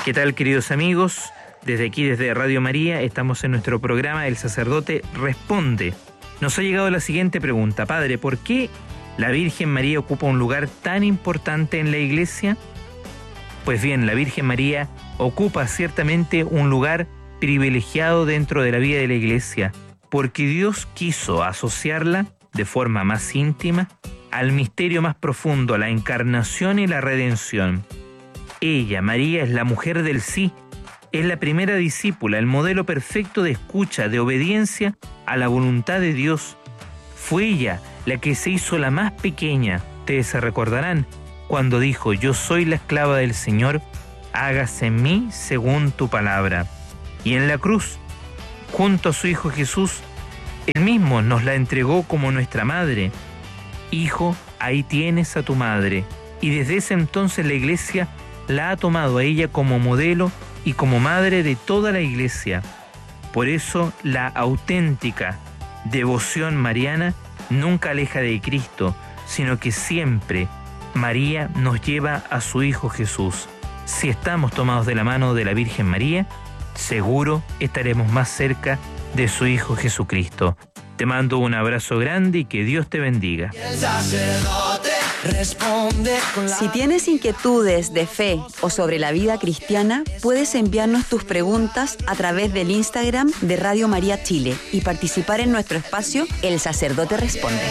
¿Qué tal, queridos amigos? Desde aquí, desde Radio María, estamos en nuestro programa El Sacerdote Responde. Nos ha llegado la siguiente pregunta. Padre, ¿por qué la Virgen María ocupa un lugar tan importante en la Iglesia? Pues bien, la Virgen María ocupa ciertamente un lugar privilegiado dentro de la vida de la Iglesia, porque Dios quiso asociarla de forma más íntima al misterio más profundo, a la encarnación y la redención. Ella, María, es la mujer del sí, es la primera discípula, el modelo perfecto de escucha, de obediencia a la voluntad de Dios. Fue ella la que se hizo la más pequeña. Ustedes se recordarán cuando dijo: yo soy la esclava del Señor, hágase en mí según tu palabra. Y en la cruz, junto a su Hijo Jesús, Él mismo nos la entregó como nuestra madre. Hijo, ahí tienes a tu madre. Y desde ese entonces la Iglesia la ha tomado a ella como modelo y como madre de toda la Iglesia. Por eso la auténtica devoción mariana nunca aleja de Cristo, sino que siempre María nos lleva a su Hijo Jesús. Si estamos tomados de la mano de la Virgen María, seguro estaremos más cerca de su Hijo Jesucristo. Te mando un abrazo grande y que Dios te bendiga. Si tienes inquietudes de fe o sobre la vida cristiana, puedes enviarnos tus preguntas a través del Instagram de Radio María Chile y participar en nuestro espacio El Sacerdote Responde.